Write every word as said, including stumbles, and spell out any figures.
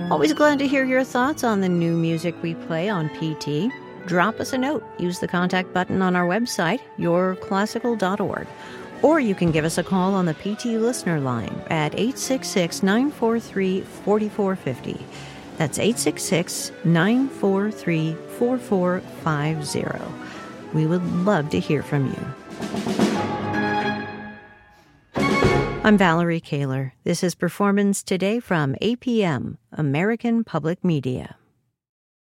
Always glad to hear your thoughts on the new music we play on P T. Drop us a note. Use the contact button on our website, your classical dot org. Or you can give us a call on the P T listener line at eight six six, nine four three, four four five zero. That's eight six six, nine four three, four four five zero. We would love to hear from you. I'm Valerie Kaler. This is Performance Today from A P M, American Public Media.